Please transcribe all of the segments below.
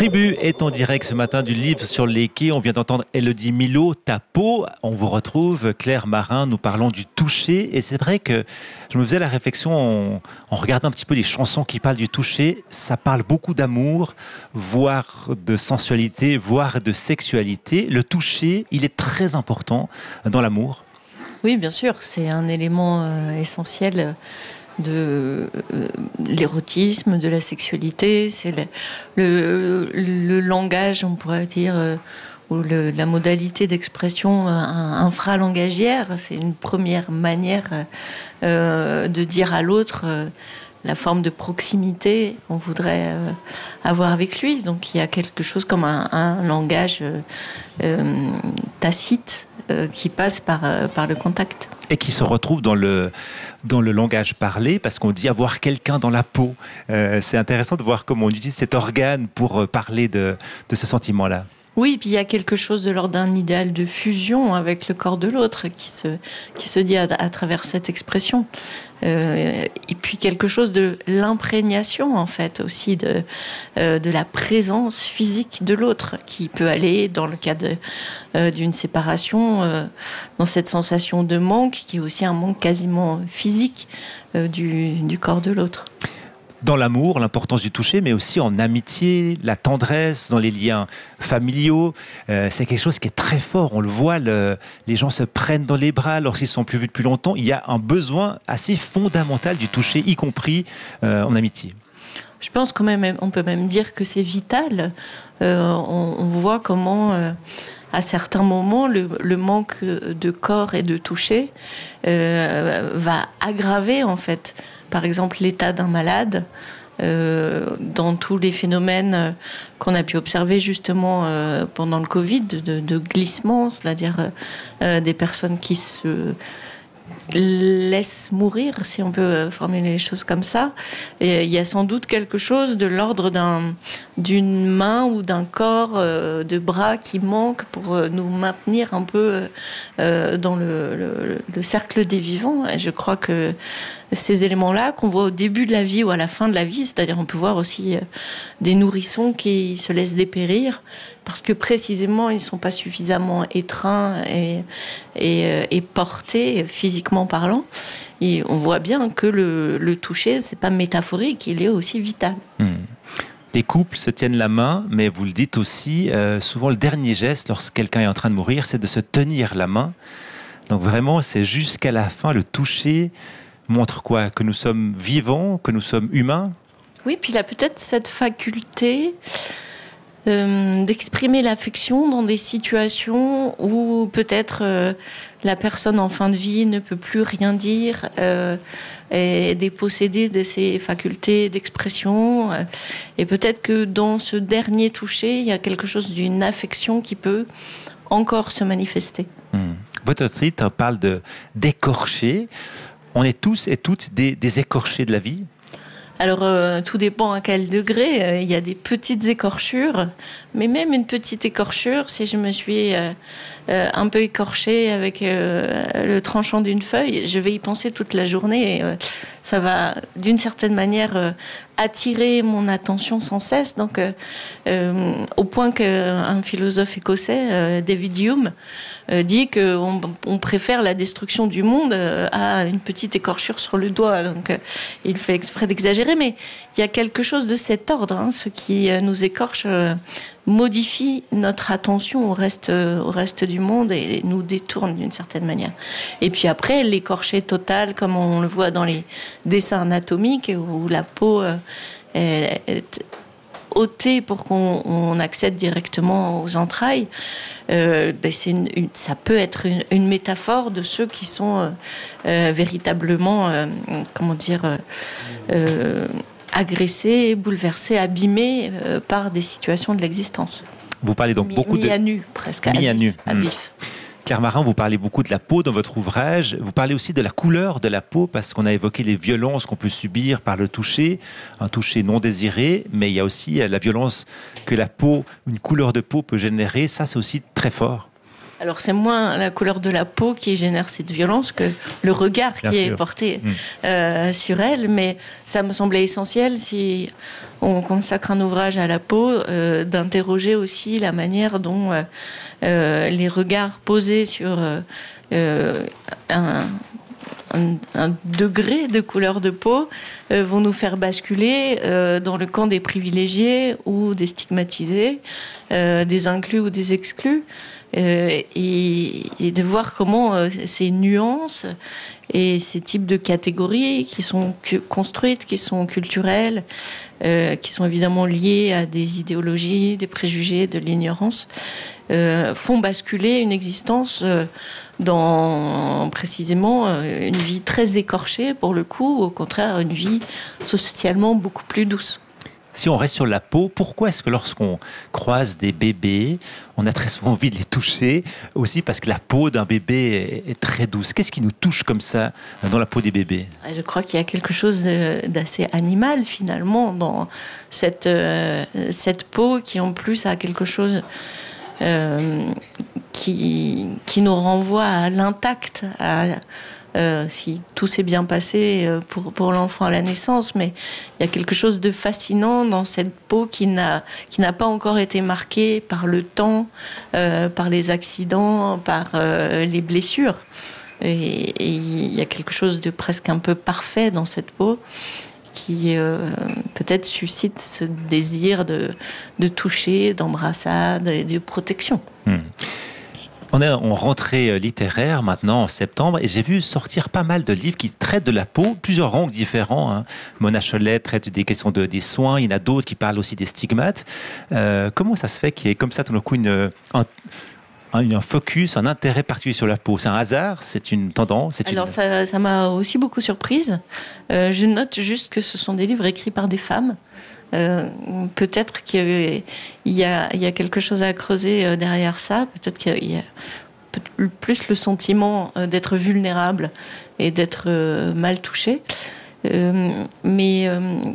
Tribu est en direct ce matin du livre sur les quais. On vient d'entendre Élodie Milot, Ta peau. On vous retrouve, Claire Marin, nous parlons du toucher. Et c'est vrai que je me faisais la réflexion en regardant un petit peu les chansons qui parlent du toucher. Ça parle beaucoup d'amour, voire de sensualité, voire de sexualité. Le toucher, il est très important dans l'amour. Oui, bien sûr, c'est un élément essentiel de l'érotisme, de la sexualité. C'est le langage, on pourrait dire, ou la modalité d'expression infralangagière. C'est une première manière de dire à l'autre la forme de proximité qu'on voudrait avoir avec lui. Donc il y a quelque chose comme un langage tacite qui passe par le contact. Et qui se retrouve dans le langage parlé, parce qu'on dit avoir quelqu'un dans la peau. C'est intéressant de voir comment on utilise cet organe pour parler de ce sentiment-là. Oui, puis il y a quelque chose de l'ordre d'un idéal de fusion avec le corps de l'autre qui se dit à travers cette expression. Et puis quelque chose de l'imprégnation, en fait, aussi de la présence physique de l'autre, qui peut aller, dans le cas d'une séparation, dans cette sensation de manque, qui est aussi un manque quasiment physique du corps de l'autre. Dans l'amour, l'importance du toucher, mais aussi en amitié, la tendresse, dans les liens familiaux. C'est quelque chose qui est très fort. On le voit, les gens se prennent dans les bras lorsqu'ils ne sont plus vus depuis longtemps. Il y a un besoin assez fondamental du toucher, y compris en amitié. Je pense quand même, on peut même dire que c'est vital. On voit comment, à certains moments, le manque de corps et de toucher va aggraver, en fait, par exemple, l'état d'un malade, dans tous les phénomènes qu'on a pu observer justement pendant le Covid, de glissement, c'est-à-dire des personnes qui se laissent mourir, si on peut formuler les choses comme ça. Et il y a sans doute quelque chose de l'ordre d'une main ou d'un corps, de bras qui manque pour nous maintenir un peu dans le cercle des vivants. Et je crois que ces éléments-là qu'on voit au début de la vie ou à la fin de la vie, c'est-à-dire on peut voir aussi des nourrissons qui se laissent dépérir parce que précisément ils ne sont pas suffisamment étreints et portés physiquement parlant. Et on voit bien que le toucher, c'est pas métaphorique, il est aussi vital. Les couples se tiennent la main, mais vous le dites aussi, souvent le dernier geste lorsque quelqu'un est en train de mourir, c'est de se tenir la main. Donc vraiment, c'est jusqu'à la fin, le toucher montre quoi? Que nous sommes vivants, que nous sommes humains? Oui, puis il a peut-être cette faculté d'exprimer l'affection dans des situations où peut-être la personne en fin de vie ne peut plus rien dire, est dépossédée de ses facultés d'expression. Et peut-être que dans ce dernier toucher, il y a quelque chose d'une affection qui peut encore se manifester. Votre titre parle d'écorcher. On est tous et toutes des écorchés de la vie? Alors, tout dépend à quel degré. Il y a des petites écorchures, mais même une petite écorchure, si je me suis un peu écorchée avec le tranchant d'une feuille, je vais y penser toute la journée. Et, ça va, d'une certaine manière, attirer mon attention sans cesse. Donc, au point qu'un philosophe écossais, David Hume, dit qu'on préfère la destruction du monde à une petite écorchure sur le doigt. Donc, il fait exprès d'exagérer, mais il y a quelque chose de cet ordre. Ce qui nous écorche modifie notre attention au reste du monde et nous détourne d'une certaine manière. Et puis après, l'écorché total, comme on le voit dans les dessins anatomiques, où la peau est ôtée pour qu'on accède directement aux entrailles, ça peut être une métaphore de ceux qui sont véritablement, agressés, bouleversés, abîmés par des situations de l'existence. Vous parlez donc beaucoup mis à nu, presque, à vif. Claire Marin, vous parlez beaucoup de la peau dans votre ouvrage. Vous parlez aussi de la couleur de la peau, parce qu'on a évoqué les violences qu'on peut subir par le toucher, un toucher non désiré, mais il y a aussi la violence que la peau, une couleur de peau peut générer. Ça, c'est aussi très fort. Alors c'est moins la couleur de la peau qui génère cette violence que le regard qui est porté sur elle, mais ça me semblait essentiel, si on consacre un ouvrage à la peau, d'interroger aussi la manière dont les regards posés sur un degré de couleur de peau vont nous faire basculer dans le camp des privilégiés ou des stigmatisés, des inclus ou des exclus, et de voir comment ces nuances et ces types de catégories qui sont construites, qui sont culturelles, qui sont évidemment liées à des idéologies, des préjugés, de l'ignorance, font basculer une existence dans précisément une vie très écorchée pour le coup, ou au contraire une vie socialement beaucoup plus douce. Si on reste sur la peau, pourquoi est-ce que lorsqu'on croise des bébés, on a très souvent envie de les toucher? Aussi parce que la peau d'un bébé est très douce. Qu'est-ce qui nous touche comme ça dans la peau des bébés? Je crois qu'il y a quelque chose d'assez animal finalement dans cette peau qui en plus a quelque chose qui nous renvoie à l'intact, si tout s'est bien passé pour l'enfant à la naissance, mais il y a quelque chose de fascinant dans cette peau qui n'a pas encore été marquée par le temps, par les accidents, par les blessures. Et il y a quelque chose de presque un peu parfait dans cette peau qui peut-être suscite ce désir de toucher, d'embrassade et de protection. On est en rentrée littéraire maintenant en septembre et j'ai vu sortir pas mal de livres qui traitent de la peau, plusieurs angles différents. Mona Chollet traite des questions des soins, il y en a d'autres qui parlent aussi des stigmates. Comment ça se fait qu'il y ait comme ça tout d'un coup un focus, un intérêt particulier sur la peau? C'est un hasard? C'est une tendance? Alors ça m'a aussi beaucoup surprise. Je note juste que ce sont des livres écrits par des femmes. Peut-être qu'il y a quelque chose à creuser derrière ça. Peut-être qu'il y a plus le sentiment d'être vulnérable et d'être mal touché. Mais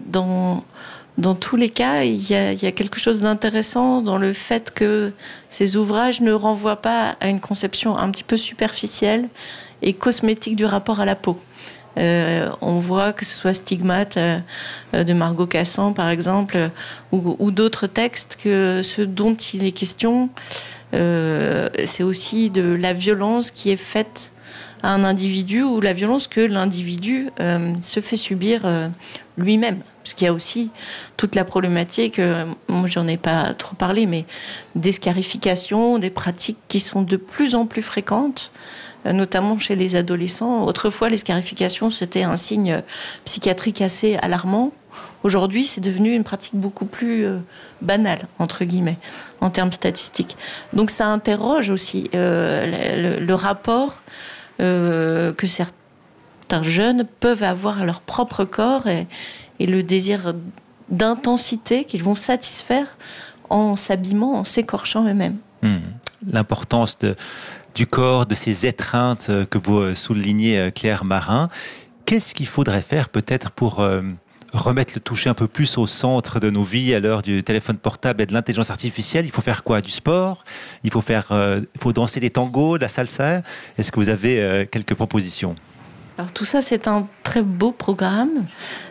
dans tous les cas, il y a quelque chose d'intéressant dans le fait que ces ouvrages ne renvoient pas à une conception un petit peu superficielle et cosmétique du rapport à la peau. On voit que ce soit Stigmate de Margot Cassan, par exemple, ou d'autres textes, que ce dont il est question, c'est aussi de la violence qui est faite à un individu, ou la violence que l'individu se fait subir lui-même. Parce qu'il y a aussi toute la problématique, moi j'en ai pas trop parlé, mais des scarifications, des pratiques qui sont de plus en plus fréquentes, notamment chez les adolescents. Autrefois, les scarifications, c'était un signe psychiatrique assez alarmant. Aujourd'hui, c'est devenu une pratique beaucoup plus banale, entre guillemets, en termes statistiques. Donc ça interroge aussi le rapport que certains jeunes peuvent avoir à leur propre corps et le désir d'intensité qu'ils vont satisfaire en s'abîmant, en s'écorchant eux-mêmes. L'importance du corps, de ces étreintes que vous soulignez, Claire Marin. Qu'est-ce qu'il faudrait faire peut-être pour remettre le toucher un peu plus au centre de nos vies à l'heure du téléphone portable et de l'intelligence artificielle? Il faut faire quoi? Du sport? Il faut danser des tangos, de la salsa? Est-ce que vous avez quelques propositions? Alors tout ça, c'est un très beau programme.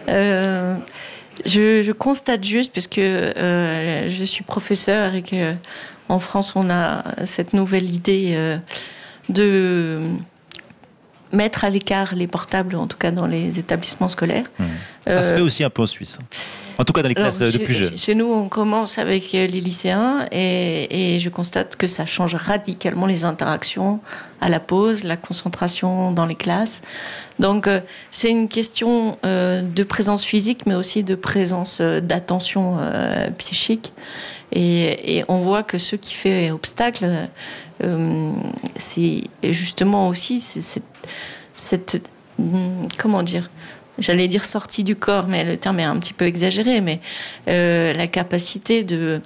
Je constate juste, puisque je suis professeure et qu'en France, on a cette nouvelle idée de mettre à l'écart les portables, en tout cas dans les établissements scolaires. Ça se fait aussi un peu en Suisse. En tout cas dans les classes de plus jeunes. Chez nous, on commence avec les lycéens et je constate que ça change radicalement les interactions à la pause, la concentration dans les classes. Donc c'est une question de présence physique, mais aussi de présence d'attention psychique. Et on voit que ce qui fait obstacle, c'est justement aussi cette comment dire, j'allais dire sortie du corps, mais le terme est un petit peu exagéré, mais la capacité de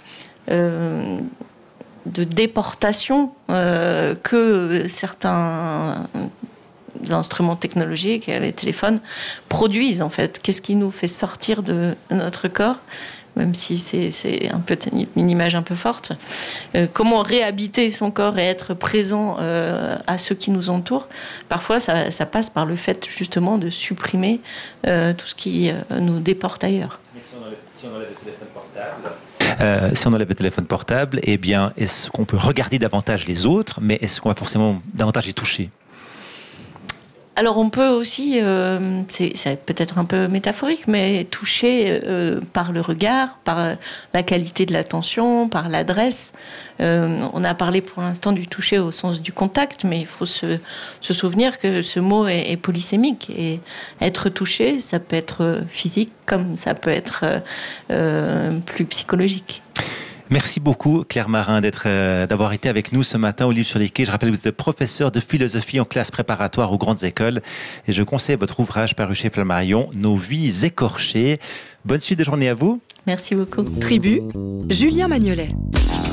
déportation que certains instruments technologiques, les téléphones, produisent en fait. Qu'est-ce qui nous fait sortir de notre corps? même si c'est un peu une image un peu forte. Comment réhabiter son corps et être présent à ceux qui nous entourent. Parfois, ça passe par le fait justement de supprimer tout ce qui nous déporte ailleurs. Mais si on enlève le téléphone portable, eh bien, est-ce qu'on peut regarder davantage les autres, mais est-ce qu'on va forcément davantage les toucher ? Alors on peut aussi, c'est peut-être un peu métaphorique, mais toucher par le regard, par la qualité de l'attention, par l'adresse. On a parlé pour l'instant du toucher au sens du contact, mais il faut se souvenir que ce mot est polysémique. Et être touché, ça peut être physique comme ça peut être plus psychologique. Merci beaucoup Claire Marin d'avoir été avec nous ce matin au Livre sur les quais. Je rappelle que vous êtes professeur de philosophie en classe préparatoire aux grandes écoles et je conseille votre ouvrage paru chez Flammarion, Nos vies écorchées. Bonne suite de journée à vous. Merci beaucoup. Tribu, Julien Magnolet.